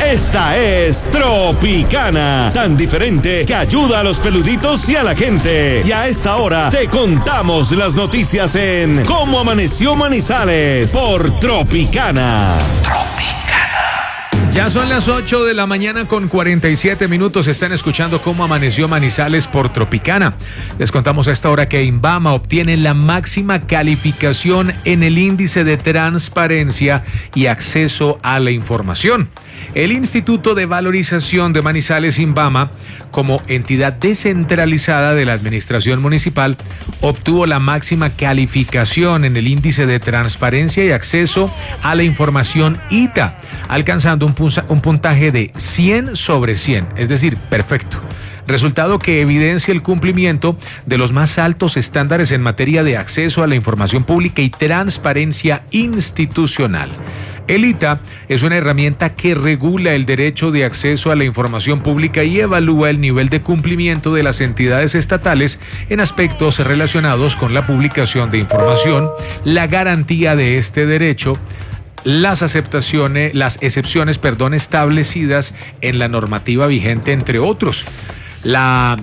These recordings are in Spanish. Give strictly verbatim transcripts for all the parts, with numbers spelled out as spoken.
Esta es Tropicana, tan diferente que ayuda a los peluditos y a la gente. Y a esta hora te contamos las noticias en Cómo Amaneció Manizales por Tropicana. Tropicana. Ya son las ocho de la mañana con cuarenta y siete minutos. Están escuchando Cómo Amaneció Manizales por Tropicana. Les contamos a esta hora que INVAMA obtiene la máxima calificación en el índice de transparencia y acceso a la información. El Instituto de Valorización de Manizales, INVAMA, como entidad descentralizada de la administración municipal, obtuvo la máxima calificación en el índice de transparencia y acceso a la información I T A, alcanzando un un puntaje de cien sobre cien, es decir, perfecto. Resultado que evidencia el cumplimiento de los más altos estándares en materia de acceso a la información pública y transparencia institucional. El I T A es una herramienta que regula el derecho de acceso a la información pública y evalúa el nivel de cumplimiento de las entidades estatales en aspectos relacionados con la publicación de información, la garantía de este derecho, las aceptaciones, las excepciones, perdón, establecidas en la normativa vigente, entre otros. La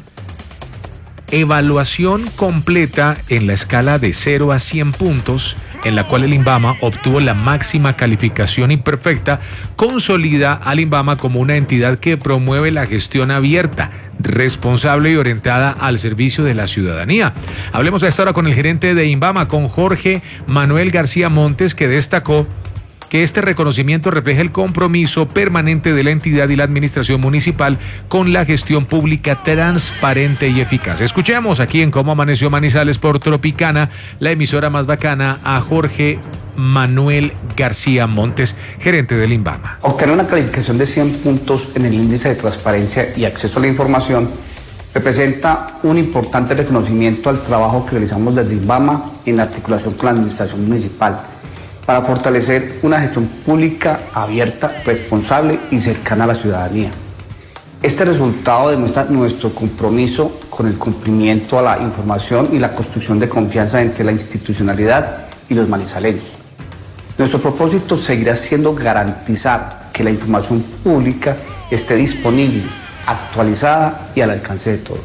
evaluación completa en la escala de cero a cien puntos, en la cual el INVAMA obtuvo la máxima calificación y perfecta, consolida al INVAMA como una entidad que promueve la gestión abierta, responsable y orientada al servicio de la ciudadanía. Hablemos a esta hora con el gerente de INVAMA, con Jorge Manuel García Montes, que destacó que este reconocimiento refleja el compromiso permanente de la entidad y la administración municipal con la gestión pública transparente y eficaz. Escuchemos aquí en Cómo Amaneció Manizales por Tropicana, la emisora más bacana, a Jorge Manuel García Montes, gerente del INVAMA. Obtener una calificación de cien puntos en el índice de transparencia y acceso a la información representa un importante reconocimiento al trabajo que realizamos desde INVAMA en articulación con la administración municipal, para fortalecer una gestión pública abierta, responsable y cercana a la ciudadanía. Este resultado demuestra nuestro compromiso con el cumplimiento a la información y la construcción de confianza entre la institucionalidad y los manizaleños. Nuestro propósito seguirá siendo garantizar que la información pública esté disponible, actualizada y al alcance de todos.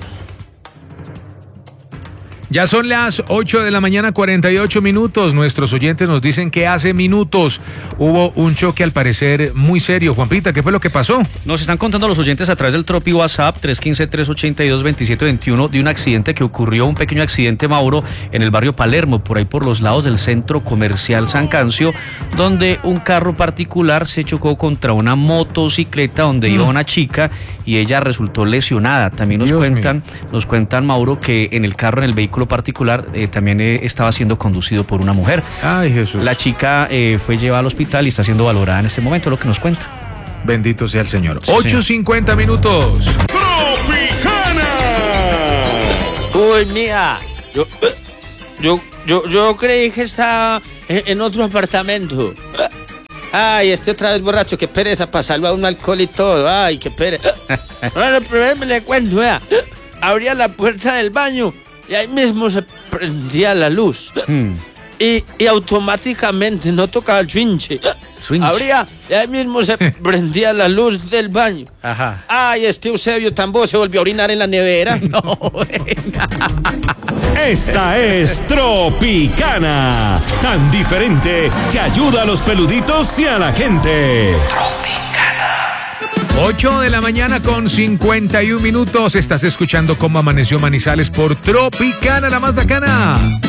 Ya son las ocho de la mañana, cuarenta y ocho minutos. Nuestros oyentes nos dicen que hace minutos hubo un choque al parecer muy serio. Juanpita, ¿qué fue lo que pasó? Nos están contando los oyentes a través del Tropi WhatsApp tres uno cinco, tres ocho dos, dos siete dos uno de un accidente que ocurrió, un pequeño accidente, Mauro, en el barrio Palermo, por ahí por los lados del centro comercial San Cancio, donde un carro particular se chocó contra una motocicleta donde mm. iba una chica y ella resultó lesionada. También nos Dios cuentan, mío. nos cuentan, Mauro, que en el carro, en el vehículo particular, eh, también eh, estaba siendo conducido por una mujer. Ay, Jesús. La chica eh, fue llevada al hospital y está siendo valorada en este momento, lo que nos cuenta. Bendito sea el Señor. Sí, ocho cincuenta minutos. ¡Tropicana! Uy, mía, yo, yo, yo, yo creí que estaba en, en otro apartamento. Ay, este otra vez borracho, qué pereza pasarlo a un alcohol y todo. Ay, qué pereza. Bueno, primero me le cuento, vea. Abría la puerta del baño y ahí mismo se prendía la luz. Hmm. Y, y automáticamente no tocaba el switch. Switch. Abría y ahí mismo se prendía la luz del baño. Ajá. Ay, este Eusebio Tambo se volvió a orinar en la nevera. No, venga. Esta es Tropicana, tan diferente que ayuda a los peluditos y a la gente. ocho de la mañana con cincuenta y un minutos. Estás escuchando Cómo Amaneció Manizales por Tropicana, la más bacana.